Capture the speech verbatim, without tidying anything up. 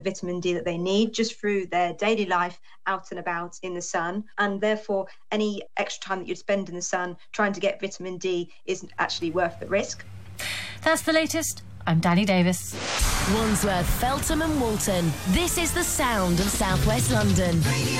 vitamin D that they need just through their daily life out and about in the sun, and therefore any extra time that you'd spend in the sun trying to get vitamin D isn't actually worth the risk. That's the latest. I'm Danny Davis. Wandsworth, Feltham and Walton. This is the sound of South West London. Radio